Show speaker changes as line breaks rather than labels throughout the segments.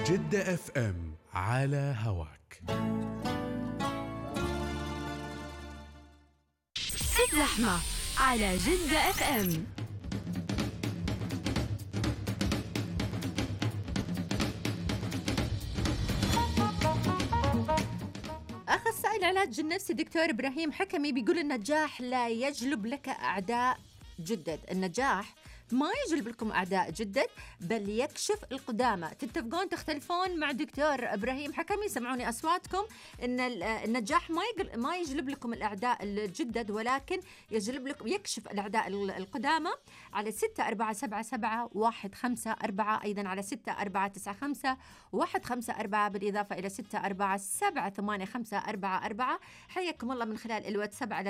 جدة اف ام على هواك.
الزحمة على جدة اف ام.
أخصائي العلاج النفسي دكتور إبراهيم حكمي بيقول النجاح لا يجلب لك أعداء جدد. النجاح ما يجلب لكم أعداء جدد بل يكشف القدامى. تتفقون تختلفون مع دكتور إبراهيم حكمي؟ سمعوني أصواتكم إن النجاح ما يجلب لكم الأعداء الجدد ولكن يجلب لكم يكشف الأعداء القدامى. على 6477-154 أيضا على 6495-154 بالإضافة إلى 64778544. حياكم الله من خلال الواتساب على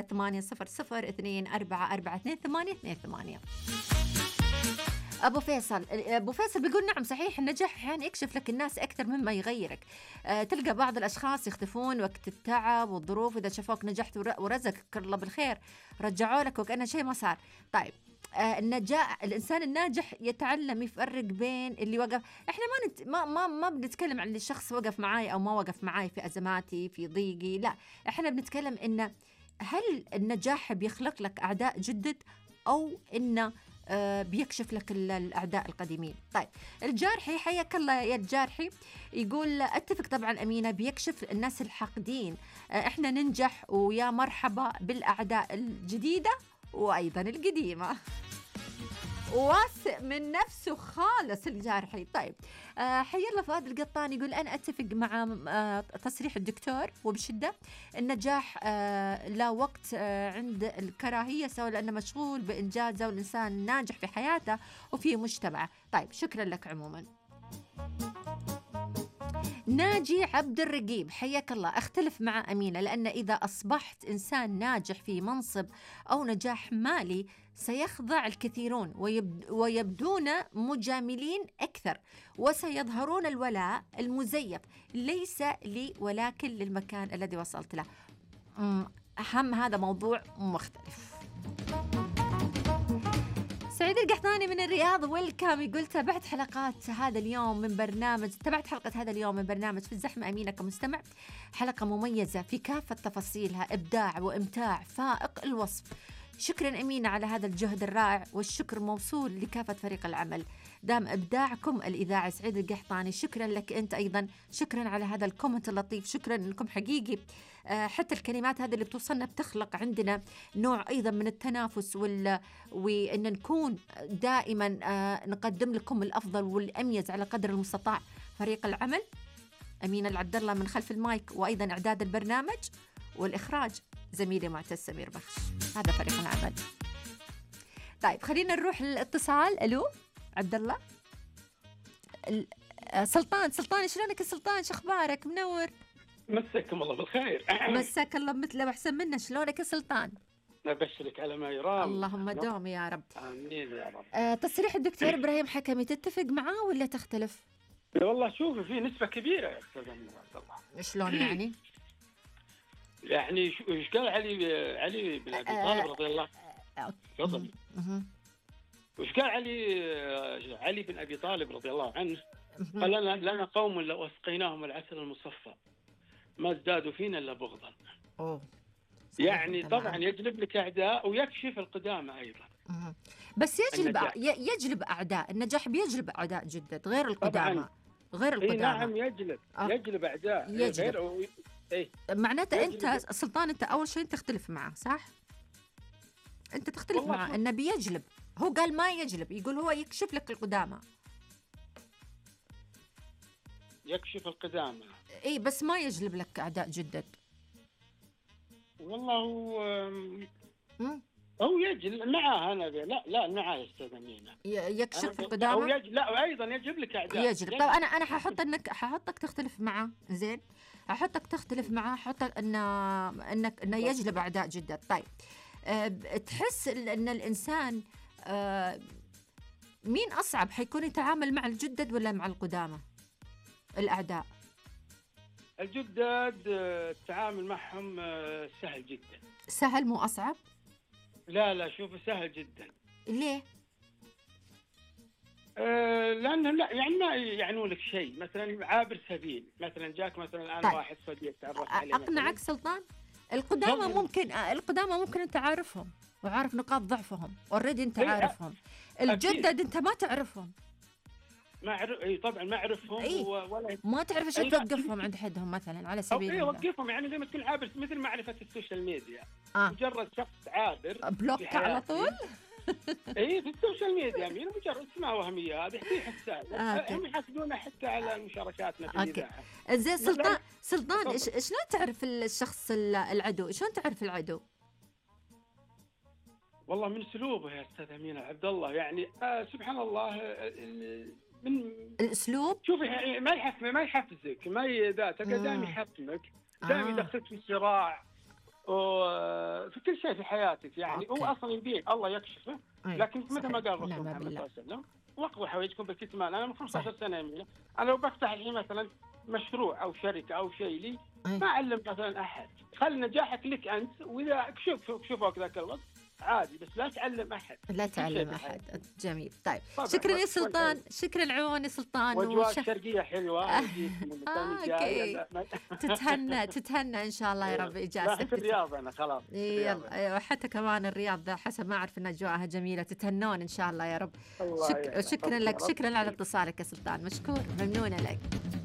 800-244-2828. أبو فيصل بيقول نعم صحيح النجاح أحيانا يكشف لك الناس أكثر مما يغيرك. تلقى بعض الأشخاص يختفون وقت التعب والظروف، إذا شافوك نجحت ورزقك الله بالخير رجعوا لك وكأنه شيء ما صار. طيب الإنسان الناجح يتعلم يفرق بين اللي وقف. إحنا ما بنتكلم عن اللي الشخص وقف معاي أو ما وقف معاي في أزماتي في ضيقي، لا إحنا بنتكلم إن هل النجاح بيخلق لك أعداء جدد أو إنه بيكشف لك الأعداء القديمين. طيب الجارحي حياك الله يا الجارحي يقول أتفق طبعا أمينة بيكشف الناس الحاقدين. إحنا ننجح ويا مرحبا بالأعداء الجديدة وأيضا القديمة. واثق من نفسه خالص الجارحي. طيب حي الله فؤاد القطان يقول أنا أتفق مع تصريح الدكتور وبشدة. النجاح لا وقت عند الكراهية سواء لأنه مشغول بإنجازه والإنسان ناجح في حياته وفي مجتمعه. طيب شكرا لك عموما. ناجي عبد الرقيب حياك الله. أختلف مع أمينة لأن إذا أصبحت إنسان ناجح في منصب أو نجاح مالي سيخضع الكثيرون ويبدون مجاملين أكثر وسيظهرون الولاء المزيف ليس لي ولكن للمكان الذي وصلت له. أهم هذا موضوع مختلف. سعيد القحطاني من الرياض ويلكم يقول تابعت حلقة هذا اليوم من برنامج في الزحمة أمينة كمستمع. حلقة مميزة في كافة تفاصيلها، إبداع وإمتاع فائق الوصف. شكرا أمينة على هذا الجهد الرائع والشكر موصول لكافة فريق العمل دام إبداعكم الإذاعي. سعيد القحطاني شكرا لك أنت أيضا، شكرا على هذا الكومنت اللطيف، شكرا لكم حقيقي. حتى الكلمات هذه اللي بتوصلنا بتخلق عندنا نوع أيضا من التنافس وأن نكون دائما نقدم لكم الأفضل والأميز على قدر المستطاع. فريق العمل أمينة العبد الله من خلف المايك وأيضا إعداد البرنامج والإخراج زميلي معتز سمير بخش، هذا فريق العمل. طيب خلينا نروح للاتصال. ألو عبد الله. سلطان شلونك يا سلطان؟ شو أخبارك؟ منور.
مساكم الله بالخير.
مساك الله مثله وأحسن منا. شلونك يا سلطان؟
أبشرك على ما يرام.
اللهم دوم يا رب.
آمين يا رب.
تصريح الدكتور إبراهيم حكمي تتفق معاه ولا تختلف؟
والله شوفي في نسبة كبيرة يا أستاذ عبد الله.
شلون يعني؟
يعني ايش قال علي بن ابي طالب رضي الله تفضل. وش قال علي بن ابي طالب رضي الله عنه؟ قال لنا قوم لو اسقيناهم العسل المصفى ما ازدادوا فينا الا بغضا. يعني طبعا يجلب لك اعداء ويكشف القدامى ايضا.
بس يجلب اعداء. النجاح بيجلب اعداء جدد غير القدامى. غير القدامى.
نعم يجلب اعداء.
يجلب. معناته أنت سلطان أنت أول شيء تختلف معه صح؟ أنت تختلف معه إنه بيجلب. هو قال ما يجلب، يقول هو يكشف لك القدامى.
يكشف القدامى.
إيه بس ما يجلب لك أعداء جدد.
والله هو يجلب معاه. أنا لا معاه يا أستاذ أمينة.
يكشف القدامى.
لا أيضا يجلب لك أعداء.
يجلب. طب أنا ححطك تختلف معه. زين أحطك تختلف معه. حطك إنه يجلب أعداء جدد. طيب تحس إن الإنسان مين أصعب حيكون يتعامل مع الجدد ولا مع القدامى الأعداء؟
الجدد التعامل معهم سهل جدا.
سهل مو أصعب؟
لا شوف سهل جدا.
ليه؟
لأنه لا يعني ما يعنون لك شيء، مثلا عابر سبيل، مثلا جاك مثلا أنا
طيب.
واحد صديق تعرفت عليه
أقنعك سلطان، القدامى
تفضل.
القدامى ممكن أنت عارفهم وعارف نقاط ضعفهم، اوريدي أنت
إيه،
عارفهم.
أكيد.
الجدد أنت ما تعرفهم،
ما أعرف، اي طبعا ما اعرفهم
إيه.
ولا
ما تعرف ايش
أي لا.
توقفهم عند حدهم مثلا على
او
سبيل
ايه
المثال.
وقفهم، يعني زي ما تكون عابر، مثل معرفه السوشيال ميديا.
آه.
مجرد شخص عابر
بلوك
في
على
حياتي.
طول.
اي في السوشيال ميديا، يعني مجرد اسمها وهميه، هذه في حساب،
أوكي.
هم يحاسبونا حتى على مشاركاتنا في
أوكي.
الاذاعه.
زين سلطان، سلطان
تفضل.
شلون تعرف الشخص العدو؟ شلون تعرف العدو؟
والله من اسلوبه يا استاذ امينه عبد الله، يعني سبحان الله، من
الاسلوب.
شوفي يعني ما يحفزك، ما ذاتك، دائما يحطمك، دائما يدخلك في صراع وفي كل شيء في حياتك. يعني
أوكي.
هو اصلا يبيع الله يكشفه،
أي،
لكن مثل
صحيح.
ما قال الرسول
نعم
محمد صلى الله
بالله.
عليه وسلم: واقضوا حوائجكم بالكتمان. انا من 15
صح.
سنه يمين، انا لو بفتح الحين مثلا مشروع او شركه او شيء لي،
أي.
ما اعلم مثلا احد، خلي نجاحك لك انت، واذا كشفوك ذاك الوقت عادي، بس لا تعلم احد.
لا تعلم
في
احد.
حياتك.
جميل. طيب
طبعاً.
شكرا يا سلطان،
والحين
شكرا عيوني سلطان.
واجواء شرقيه حلوه، يجيك من الثاني الجاي.
أوكي. تتهنى ان شاء الله يا رب
رايح
اجازتك.
في الرياض انا خلاص.
يلا أيوة، حتى كمان الرياض حسب ما اعرف ان اجواءها جميله، تتهنون ان شاء الله يا رب.
الله يحفظك.
شكرا لك، شكرا على اتصالك يا سلطان، مشكور، ممنونه لك.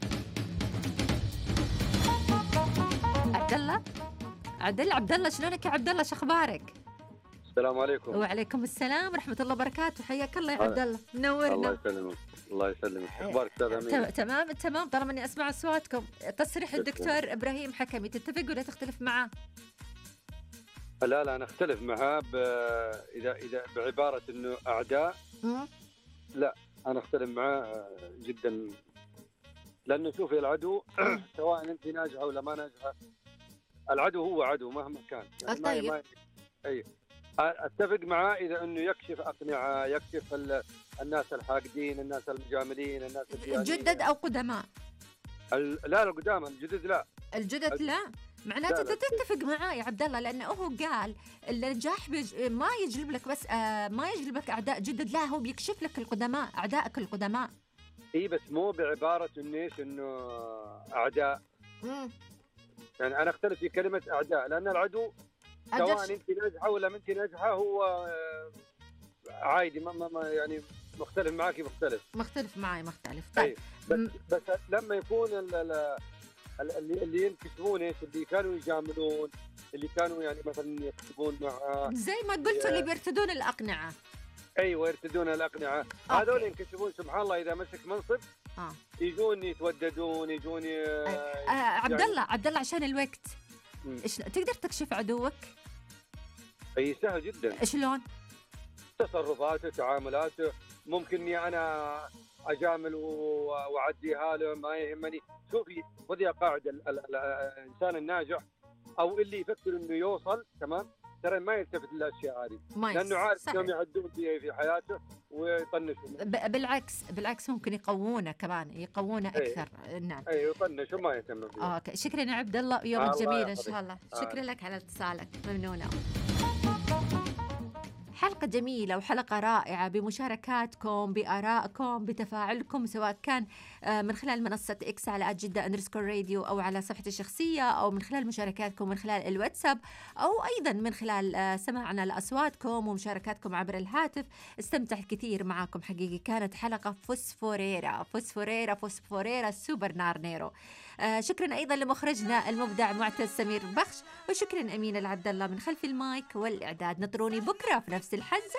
عبد الله شلونك يا عبد الله، شو اخبارك؟
السلام عليكم.
وعليكم السلام ورحمه الله وبركاته، حياك الله يا عبد الله،
الله
منورنا.
يسلمك. الله يسلمك. اخبارك استاذ امين؟
تمام طالما اني اسمع اصواتكم. تصريح الدكتور ابراهيم حكمي تتفق ولا تختلف معاه؟
لا انا اختلف معاه اذا بعباره انه اعداء، لا انا اختلف معاه جدا، لانه شوفي العدو سواء انت ناجحه ولا ما ناجحه، العدو هو عدو مهما كان. يعني
طيب.
اي اتفق معاه اذا انه يكشف اقنعه، يكشف الناس الحاقدين، الناس المجاملين، الناس
جدد او قدماء؟
لا القدامى، الجدد لا.
الجدد لا، معناته تتفق معاه يا عبد الله، لانه هو قال النجاح ما يجلب لك بس ما يجلب لك اعداء جدد، لا هو بيكشف لك القدماء، اعدائك القدماء.
اي بس مو بعباره انه اعداء. يعني انا اختلف في كلمه اعداء، لان العدو سواء انت ناجحه ولا ما انت ناجحه هو عادي، ما يعني مختلف معاكي، مختلف
معي مختلف. طيب
بس لما يكون اللي ينكسبون ايش، اللي كانوا يجاملون، اللي كانوا يعني مثلا يكتبون مع
زي ما قلت اللي بيرتدون الاقنعه.
ايوه يرتدون الاقنعه، هذول ينكسبون سبحان الله اذا مسك منصب يجون يتوددون، يجون
عبد الله عشان الوقت ايش تقدر تكشف عدوك؟
اي سهل جدا.
شلون؟
تصرفاته، تعاملاته، ممكن اني انا اجامل واعديها له، ما يهمني. شوفي خذي قاعده، الانسان الناجح او اللي يفكر انه يوصل تمام، ترى ما يلتفت للاشياء هذه، لانه عارف انهم يعدون في حياته ويطنشوا.
بالعكس ممكن يقوونه كمان، يقوونه اكثر. نعم
يطنشوا ما يهتم فيه.
اوكي شكرا يا عبد الله، يومك جميل ان شاء الله. شكرا لك على اتصالك، ممنونه. حلقة جميلة وحلقة رائعة بمشاركاتكم، بآرائكم، بتفاعلكم، سواء كان من خلال منصة إكس على @جدة_راديو، أو على صفحتي الشخصية، أو من خلال مشاركاتكم من خلال الواتساب، أو أيضا من خلال سماعنا لأصواتكم ومشاركاتكم عبر الهاتف. استمتعت كثير معاكم حقيقي، كانت حلقة فوسفوريرا سوبر نار نيرو. شكرا أيضا لمخرجنا المبدع معتز سمير بخش، وشكرا أمينة العبد الله من خلف المايك والإعداد. نطروني بكرة في نفس الحزة